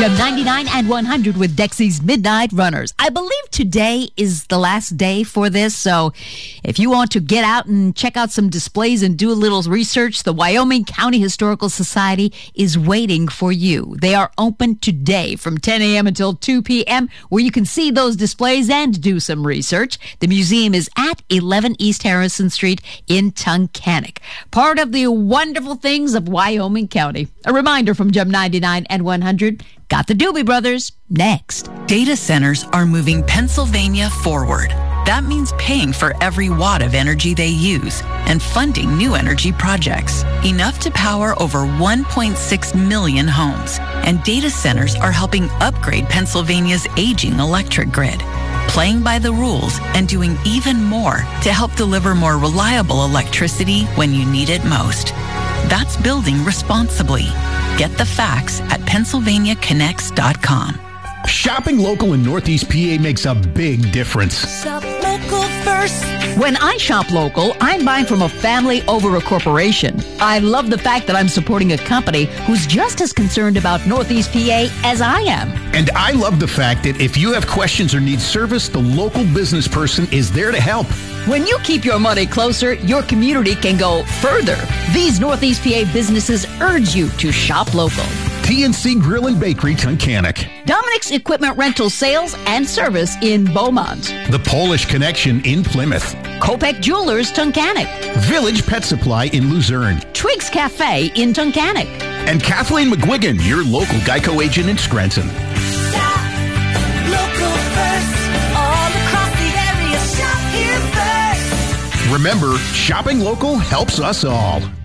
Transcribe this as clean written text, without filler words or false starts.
Gem 99 and 100 with Dexy's Midnight Runners. I believe today is the last day for this, so if you want to get out and check out some displays and do a little research, the Wyoming County Historical Society is waiting for you. They are open today from 10 a.m. until 2 p.m., where you can see those displays and do some research. The museum is at 11 East Harrison Street in Tunkhannock, part of the wonderful things of Wyoming County. A reminder from Gem 99 and 100, got the Doobie Brothers next. Data centers are moving Pennsylvania forward. That means paying for every watt of energy they use and funding new energy projects, enough to power over 1.6 million homes. And data centers are helping upgrade Pennsylvania's aging electric grid, playing by the rules and doing even more to help deliver more reliable electricity when you need it most. That's building responsibly. Get the facts at PennsylvaniaConnects.com. Shopping local in Northeast PA makes a big difference. Shop local first. When I shop local, I'm buying from a family over a corporation. I love the fact that I'm supporting a company who's just as concerned about Northeast PA as I am. And I love the fact that if you have questions or need service, the local business person is there to help. When you keep your money closer, your community can go further. These Northeast PA businesses urge you to shop local. TNC Grill and Bakery, Tunkhannock. Dominic's Equipment Rental Sales and Service in Beaumont. The Polish Connection in Plymouth. Kopek Jewelers, Tunkhannock. Village Pet Supply in Luzerne. Twiggs Cafe in Tunkhannock. And Kathleen McGuigan, your local Geico agent in Scranton. Shop local first. All across the area, shop here first. Remember, shopping local helps us all.